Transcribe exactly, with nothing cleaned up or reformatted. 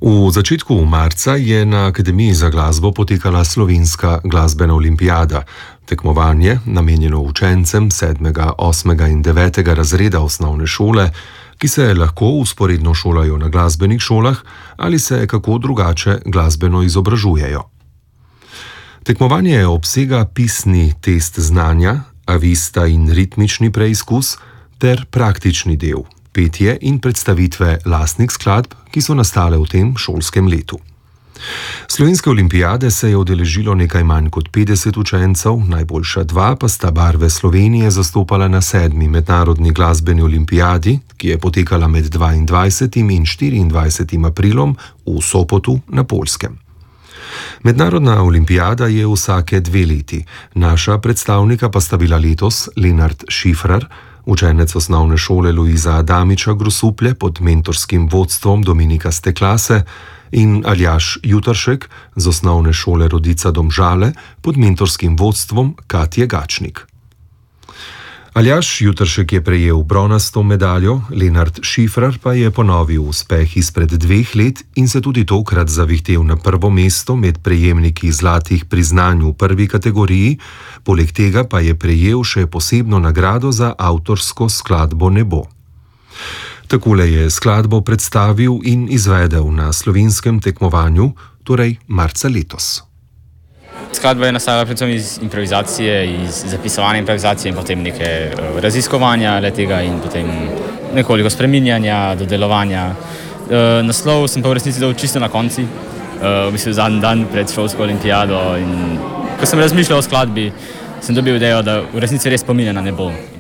V začetku marca je na Akademiji za glasbo potekala slovenska glasbena olimpijada. Tekmovanje, namenjeno učencem sedmega, osmega in devetega razreda osnovne šole, ki se lahko usporedno šolajo na glasbenih šolah ali se kako drugače glasbeno izobražujejo. Tekmovanje obsega pisni test znanja, avista in ritmični preizkus ter praktični del, petje in predstavitve lastnih skladb, ki so nastale v tem šolskem letu. Slovenske olimpijade se je udeležilo nekaj manj kot petdeset učencev, najboljša dva pa sta barve Slovenije zastopala na sedmi mednarodni glasbeni olimpijadi, ki je potekala med dvaindvajsetim in štiriindvajsetim aprilom v Sopotu na Poljskem. Mednarodna olimpijada je vsake dve leti, naša predstavnika pa sta bila letos Lenart Šifrar, učenec osnovne šole Luiza Adamiča Grosuplje pod mentorskim vodstvom Dominika Steklase, in Aljaž Jutaršek z osnovne šole Rodica Domžale pod mentorskim vodstvom Katje Gačnik. Aljaž Jutaršek je prejel bronasto medaljo, Lenart Šifrar pa je ponovil uspeh izpred dveh let in se tudi tokrat zavihtel na prvo mesto med prejemniki zlatih priznanj v prvi kategoriji, poleg tega pa je prejel še posebno nagrado za avtorsko skladbo Nebo. Takole je skladbo predstavil in izvedel na slovenskem tekmovanju, torej marca letos. Skladba je nastala predvsem iz improvizacije, iz zapisovanja improvizacije in potem neke raziskovanja le-tega in potem nekoliko spreminjanja, dodelovanja. Naslov sem pa v resnici dal čisto na konci, v bistvu zadnji dan pred šolsko olimpijado, in ko sem razmišljal o skladbi, sem dobil idejo, da v resnici res spominja na nebo.